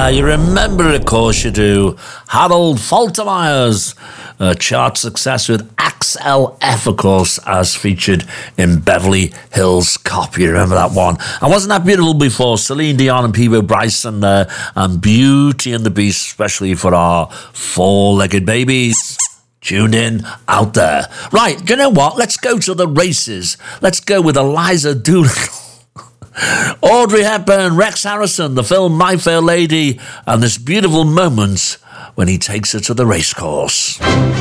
You remember it, of course you do. Harold Faltermeyer's chart success with XLF, of course, as featured in Beverly Hills Cop. You remember that one? And wasn't that beautiful before? Celine Dion and Peebo Bryson there, and Beauty and the Beast, especially for our four-legged babies. Tuned in out there. Right, you know what? Let's go to the races. Let's go with Eliza Doolittle. Audrey Hepburn, Rex Harrison, the film My Fair Lady, and this beautiful moment when he takes her to the racecourse.